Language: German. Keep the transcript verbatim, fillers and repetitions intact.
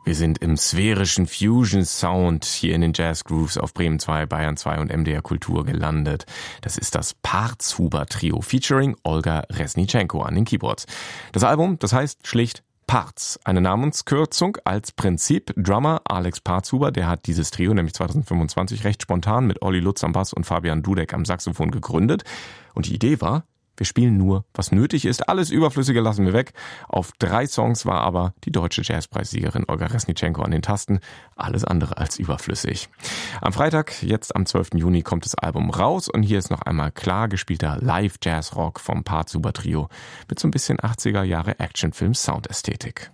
Wir sind im sphärischen Fusion-Sound hier in den Jazz Grooves auf Bremen zwei, Bayern zwei und M D R Kultur gelandet. Das ist das Partshuber-Trio featuring Olga Resnitschenko an den Keyboards. Das Album, das heißt schlicht Parts, eine Namenskürzung als Prinzip. Drummer Alex Partshuber, der hat dieses Trio nämlich zweitausendfünfundzwanzig recht spontan mit Olli Lutz am Bass und Fabian Dudek am Saxophon gegründet. Und die Idee war, wir spielen nur, was nötig ist. Alles Überflüssige lassen wir weg. Auf drei Songs war aber die deutsche Jazzpreissiegerin Olga Resnitschenko an den Tasten. Alles andere als überflüssig. Am Freitag, jetzt am zwölften Juni, kommt das Album raus. Und hier ist noch einmal klar gespielter Live-Jazz-Rock vom Partshuber-Trio mit so ein bisschen achtziger Jahre Actionfilm-Soundästhetik.